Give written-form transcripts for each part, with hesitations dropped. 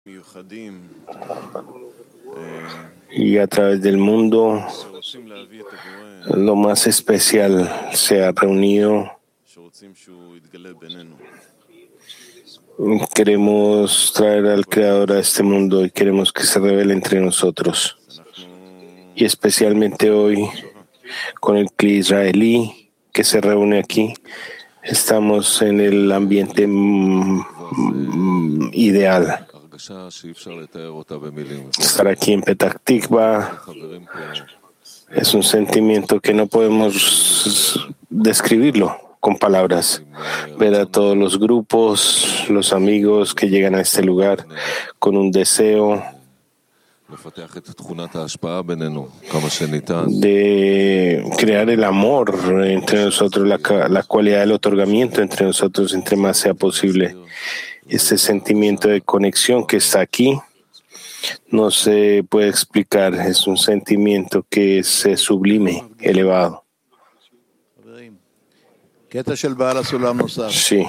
Y a través del mundo, lo más especial se ha reunido. Queremos traer al Creador a este mundo y queremos que se revele entre nosotros. Y especialmente hoy, con el Cli israelí que se reúne aquí, estamos en el ambiente ideal. Estar aquí en Petah Tikva es un sentimiento que no podemos describirlo con palabras. Ver a todos los grupos, los amigos que llegan a este lugar con un deseo de crear el amor entre nosotros, la cualidad del otorgamiento entre nosotros, entre más sea posible. Este sentimiento de conexión que está aquí no se puede explicar, es un sentimiento que es sublime, elevado. Sí.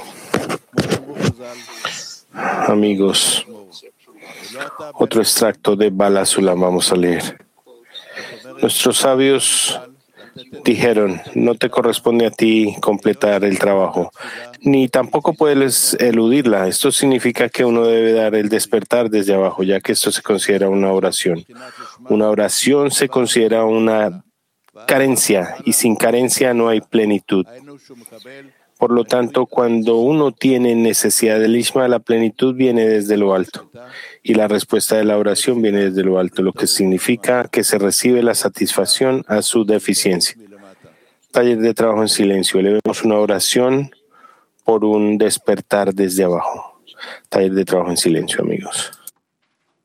Amigos, otro extracto de Bala Sulam vamos a leer. Nuestros sabios dijeron, no te corresponde a ti completar el trabajo, ni tampoco puedes eludirla. Esto significa que uno debe dar el despertar desde abajo, ya que esto se considera una oración. Una oración se considera una carencia, y sin carencia no hay plenitud. Por lo tanto, cuando uno tiene necesidad del Ishma, la plenitud viene desde lo alto, y la respuesta de la oración viene desde lo alto, lo que significa que se recibe la satisfacción a su deficiencia. Taller de trabajo en silencio. Elevemos una oración por un despertar desde abajo. Taller de trabajo en silencio, amigos.